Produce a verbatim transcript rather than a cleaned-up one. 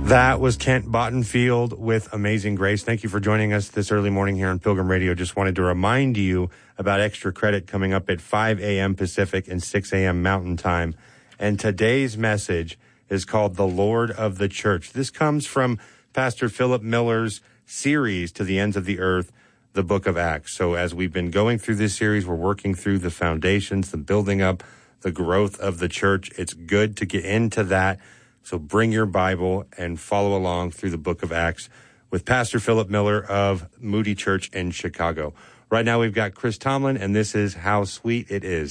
That was Kent Bottenfield with Amazing Grace. Thank you for joining us this early morning here on Pilgrim Radio. Just wanted to remind you about extra credit coming up at five a.m. Pacific and six a.m. Mountain Time. And today's message is called The Lord of the Church. This comes from Pastor Philip Miller's series, To the Ends of the Earth, the Book of Acts. So as we've been going through this series, we're working through the foundations, the building up, the growth of the church. It's good to get into that. So bring your Bible and follow along through the Book of Acts with Pastor Philip Miller of Moody Church in Chicago. Right now we've got Chris Tomlin, and this is How Sweet It Is.